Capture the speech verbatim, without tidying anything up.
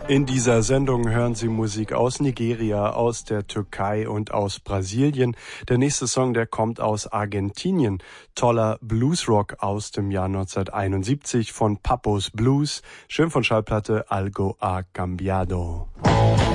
In dieser Sendung hören Sie Musik aus Nigeria, aus der Türkei und aus Brasilien. Der nächste Song, der kommt aus Argentinien. Toller Bluesrock aus dem Jahr neunzehnhunderteinundsiebzig von Pappo's Blues. Schön von Schallplatte Algo ha cambiado.